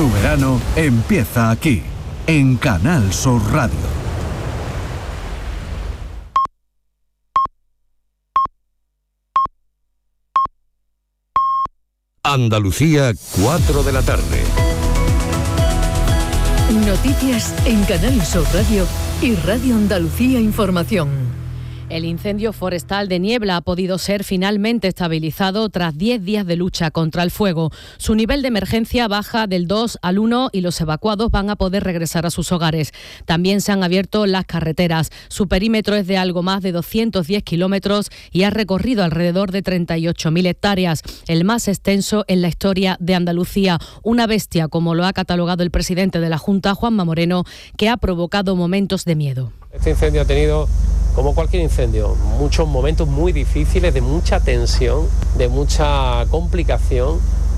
Tu verano empieza aquí, en Canal Sur Radio. Andalucía, 4 de la tarde. Noticias en Canal Sur Radio y Radio Andalucía Información. El incendio forestal de Niebla ha podido ser finalmente estabilizado tras 10 días de lucha contra el fuego. Su nivel de emergencia baja del 2 al 1 y los evacuados van a poder regresar a sus hogares. También se han abierto las carreteras. Su perímetro es de algo más de 210 kilómetros y ha recorrido alrededor de 38.000 hectáreas, el más extenso en la historia de Andalucía. Una bestia, como lo ha catalogado el presidente de la Junta, Juanma Moreno, que ha provocado momentos de miedo. Este incendio ha tenido, como cualquier incendio, muchos momentos muy difíciles, de mucha tensión, de mucha complicación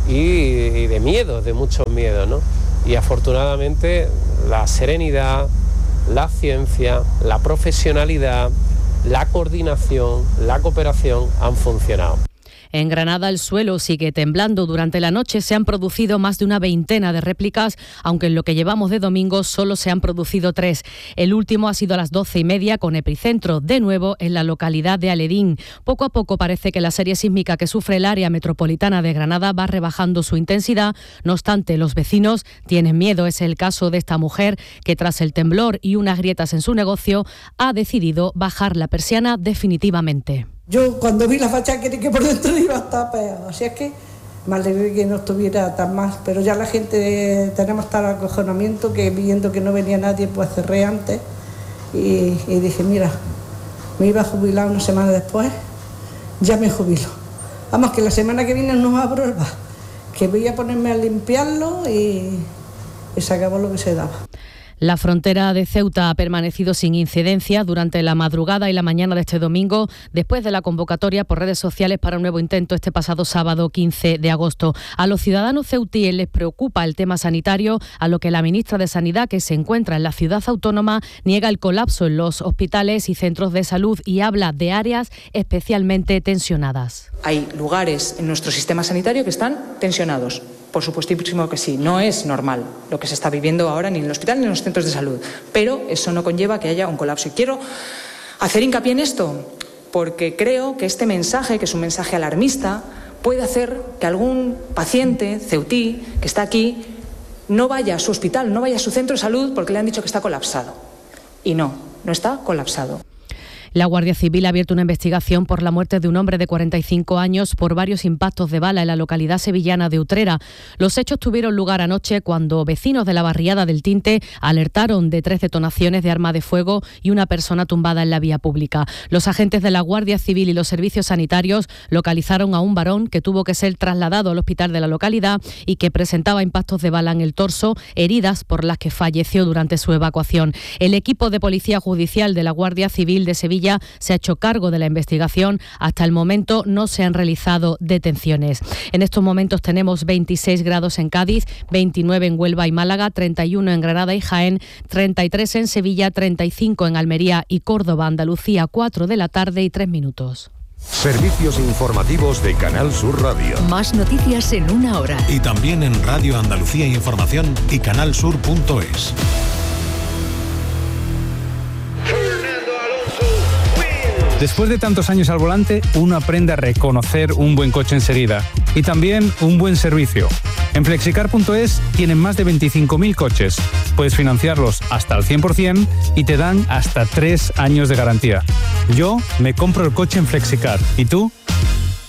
y de miedos, de muchos miedos, ¿no? Y afortunadamente la serenidad, la ciencia, la profesionalidad, la coordinación, la cooperación han funcionado. En Granada el suelo sigue temblando. Durante la noche se han producido más de una veintena de réplicas, aunque en lo que llevamos de domingo solo se han producido 3. El último ha sido a las 12:30 con epicentro de nuevo en la localidad de Aledín. Poco a poco parece que la serie sísmica que sufre el área metropolitana de Granada va rebajando su intensidad. No obstante, los vecinos tienen miedo. Es el caso de esta mujer que tras el temblor y unas grietas en su negocio ha decidido bajar la persiana definitivamente. Yo cuando vi la fachada creí que por dentro iba a estar peor, así es que me alegré que no estuviera tan mal, pero ya la gente tenemos tal acojonamiento que viendo que no venía nadie pues cerré antes y dije mira, me iba a jubilar una semana después, ya me jubilo. Vamos, que la semana que viene no abro el bar, que voy a ponerme a limpiarlo y se acabó lo que se daba. La frontera de Ceuta ha permanecido sin incidencia durante la madrugada y la mañana de este domingo, después de la convocatoria por redes sociales para un nuevo intento este pasado sábado 15 de agosto. A los ciudadanos ceutíes les preocupa el tema sanitario, a lo que la ministra de Sanidad, que se encuentra en la ciudad autónoma, niega el colapso en los hospitales y centros de salud y habla de áreas especialmente tensionadas. Hay lugares en nuestro sistema sanitario que están tensionados. Por supuestísimo que sí, no es normal lo que se está viviendo ahora ni en el hospital ni en los centros de salud, pero eso no conlleva que haya un colapso. Y quiero hacer hincapié en esto porque creo que este mensaje, que es un mensaje alarmista, puede hacer que algún paciente ceutí que está aquí no vaya a su hospital, no vaya a su centro de salud porque le han dicho que está colapsado. Y no está colapsado. La Guardia Civil ha abierto una investigación por la muerte de un hombre de 45 años por varios impactos de bala en la localidad sevillana de Utrera. Los hechos tuvieron lugar anoche cuando vecinos de la barriada del Tinte alertaron de 3 detonaciones de arma de fuego y una persona tumbada en la vía pública. Los agentes de la Guardia Civil y los servicios sanitarios localizaron a un varón que tuvo que ser trasladado al hospital de la localidad y que presentaba impactos de bala en el torso, heridas por las que falleció durante su evacuación. El equipo de Policía Judicial de la Guardia Civil de Sevilla se ha hecho cargo de la investigación. Hasta el momento no se han realizado detenciones. En estos momentos tenemos 26 grados en Cádiz, 29 en Huelva y Málaga, 31 en Granada y Jaén, 33 en Sevilla, 35 en Almería y Córdoba. Andalucía, 4 de la tarde y 3 minutos. Servicios informativos de Canal Sur Radio. Más noticias en una hora. Y también en Radio Andalucía Información y canalsur.es. Después de tantos años al volante, uno aprende a reconocer un buen coche enseguida y también un buen servicio. En Flexicar.es tienen más de 25.000 coches. Puedes financiarlos hasta al 100% y te dan hasta 3 años de garantía. Yo me compro el coche en Flexicar. ¿Y tú?